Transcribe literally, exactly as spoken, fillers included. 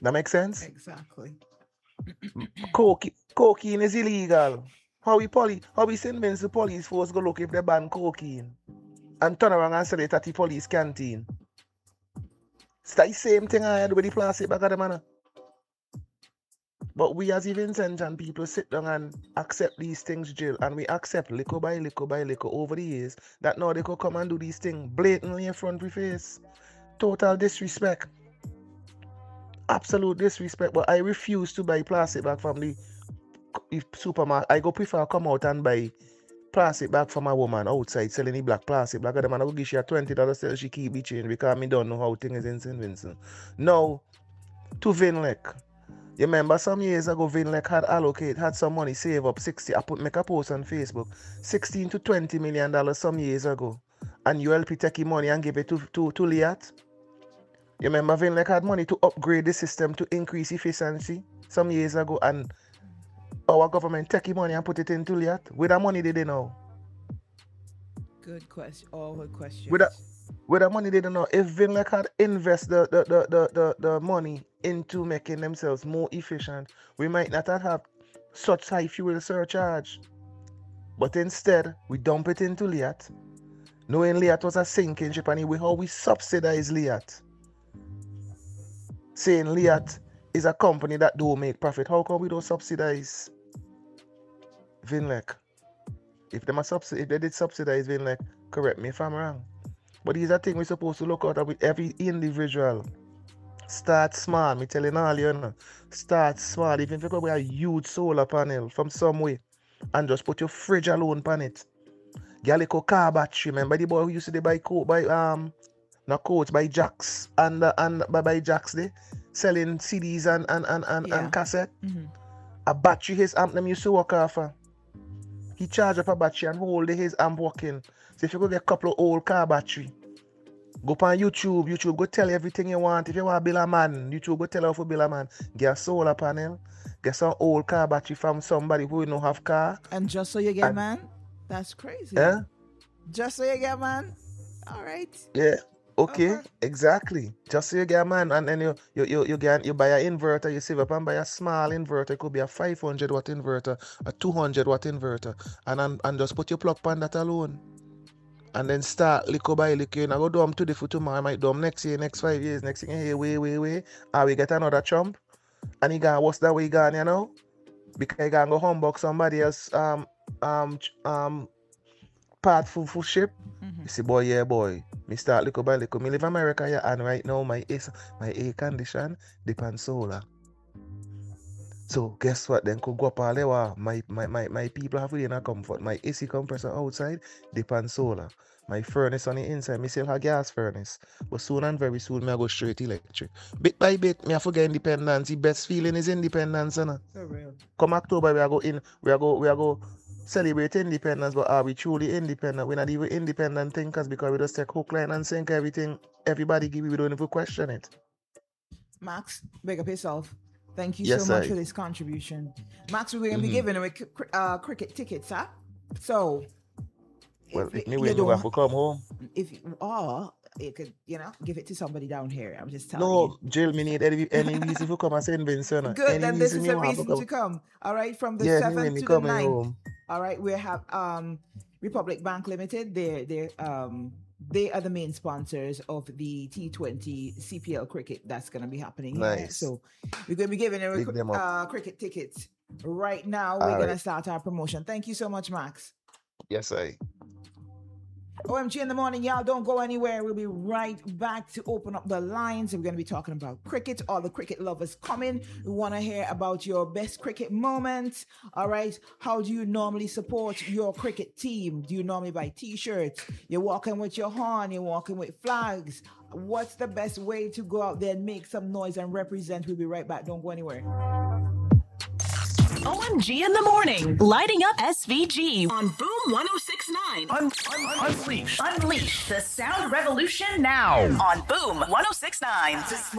That makes sense? Exactly. Coke, cocaine is illegal. How we police, how we send men to police force go look if they ban cocaine and turn around and sell it at the police canteen? It's the same thing I had with the plastic bag of the man. But we as even and people sit down and accept these things, Jill, and we accept little by little by little over the years that now they could come and do these things blatantly in front of your face. Total disrespect. Absolute disrespect. But I refuse to buy plastic bag from the supermarket. I go prefer come out and buy plastic bag from a woman outside selling the black plastic bag. The man I go give she a twenty dollars till she keep the change because me don't know how things is in Saint Vincent. Now, to Vinlek. You remember some years ago, Vinlek had allocate, had some money save up sixty. I put make a post on Facebook, sixteen to twenty million dollars some years ago, and U L P take money and give it to to to Liat. You remember Vinlek had money to upgrade the system to increase efficiency some years ago, and our government take money and put it into Liat. Where that money did they know? Good question. All good questions. With that, with that money they don't know. If Vinlek had invest the the, the, the, the the money into making themselves more efficient, we might not have such high fuel surcharge. But instead, we dump it into Liat, knowing Liat was a sinking ship, and we how we subsidize Liat. Saying Liat is a company that don't make profit. How come we don't subsidize Vinlek? If they, subsidi- if they did subsidize Vinlek, correct me if I'm wrong. But these are things we're supposed to look at with every individual. Start small, me telling all you know. Start small. Even if you go buy a huge solar panel from somewhere and just put your fridge alone on it. Get a little car battery. Remember the boy who used to buy coat by um not coats, by Jacks and uh, and by, by Jacks they selling C Ds and and and, and, Yeah. and cassette. Mm-hmm. A battery his amp them used to work off. uh. He charge up a battery and hold his amp working. So if you go get a couple of old car battery, go on YouTube, YouTube go tell you everything you want. If you want to build a man, YouTube go tell you how to build a man. Get a solar panel, get some old car battery from somebody who don't have car. And just so you get And- man, that's crazy. Yeah? Just so you get man. All right. Yeah. Okay, Okay. exactly. Just so you get a man, and then you you you, you get you buy an inverter, you save up and buy a small inverter. It could be a five hundred watt inverter, a two hundred watt inverter, and and, and just put your plug pan that alone. And then start little by little. You know, go dumb today for tomorrow, I might dumb next year, next five years, next thing here, way, way, way. And we get another chump. And he gonna what's that way gone, you know? Because he gonna go humbug somebody else um um ch- um part full full ship. Mm-hmm. You see, boy, yeah, boy. Me start little by little. Me live America, yeah, and right now my air, my air condition depend solar. So guess what? Then could go up all the way. My my my my people have really enough comfort. My A C compressor outside depend solar. My furnace on the inside, me still have gas furnace. But soon and very soon, me I go straight electric. Bit by bit, me I forget independence. The best feeling is independence, you know. For real. Come October, we are go in, we are go, we are go celebrate independence. But are we truly independent? We're not even independent thinkers because we just take hook, line, and sinker everything. Everybody give, we don't even question it. Max, big up yourself. Thank you Yes, so much I- for this contribution. Max, we're going to be Mhm. giving away cr- uh, cricket tickets, huh? So, Well, if if me you win, we don't- have to come home. if you, or you could, you know, give it to somebody down here. I'm just telling No, you. Jill, me need any, any reason to come and Saint Vincent. Good, Any then this reason is you a want reason to come. All right, from the Yeah, me seventh when me to the coming ninth. home. All right, we have um Republic Bank Limited. They're they're um they are the main sponsors of the T twenty C P L cricket that's gonna be happening here. Nice. So we're gonna be giving away Big cri- them up. uh, cricket tickets right now. We're All gonna right. start our promotion. Thank you so much, Max. Yes, I. O M G in the morning, y'all don't go anywhere. We'll be right back to open up the lines. We're going to be talking about cricket. All the cricket lovers coming. We want to hear about your best cricket moments. All right. How do you normally support your cricket team? Do you normally buy t-shirts? You're walking with your horn. You're walking with flags. What's the best way to go out there and make some noise and represent? We'll be right back. Don't go anywhere. O M G in the morning, lighting up S V G on Boom one oh six point nine. Un- un- unleash. Unleash the sound revolution now on Boom one oh six point nine.